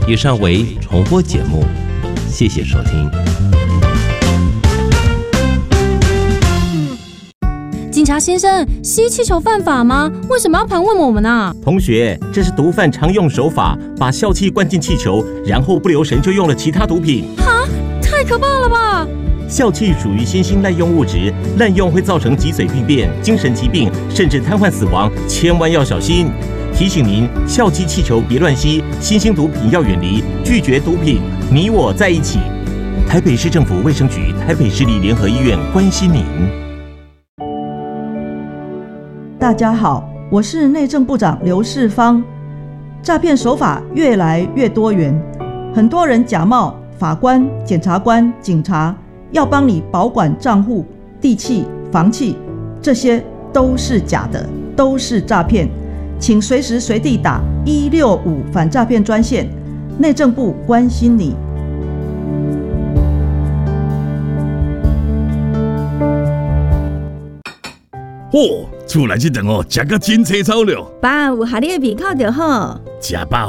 以上为重播节目，谢谢收听。 警察先生，吸气球犯法吗？为什么要盘问我们啊？ 同学，这是毒贩常用手法，把笑气灌进气球，然后不留神就用了其他毒品。 哈，太可怕了吧！ 笑气属于新兴滥用物质，滥用会造成脊髓病变、精神疾病，甚至瘫痪死亡，千万要小心。提醒您，笑气气球别乱吸，新兴毒品要远离，拒绝毒品，你我在一起。台北市政府卫生局、台北市立联合医院关心您。 大家好，我是内政部长刘世芳。诈骗手法越来越多元，很多人假冒法官、检察官、警察，要帮你保管账户、地契、房契，这些都是假的，都是诈骗。请随时随地打165反诈骗专线，内政部关心你。 厝内这顿食甲真青草了。 爸，有下你的胃口就好。 食饱